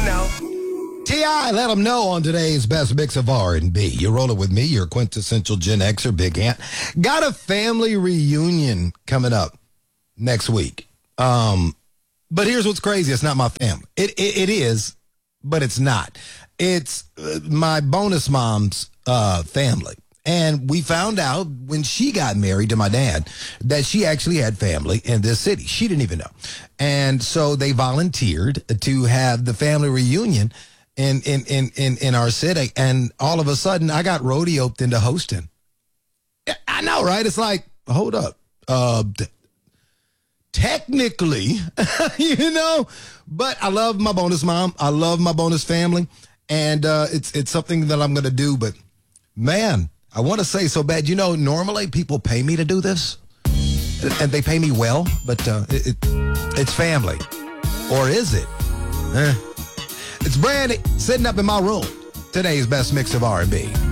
T.I., let them know on today's best mix of R&B. You're rolling with me, your quintessential Gen Xer, Big Ant. Got a family reunion coming up next week. But here's what's crazy. It's not my family. It is, but it's not. It's my bonus mom's family. And we found out when she got married to my dad that she actually had family in this city. She didn't even know. And so they volunteered to have the family reunion in our city. And all of a sudden, I got rodeoed into hosting. I know, right? It's like, hold up. Technically, but I love my bonus mom. I love my bonus family. And it's something that I'm going to do. But, man, I want to say so bad. Normally people pay me to do this. And they pay me well. But it's family. Or is it? It's Brandy sitting up in my room. Today's best mix of R&B.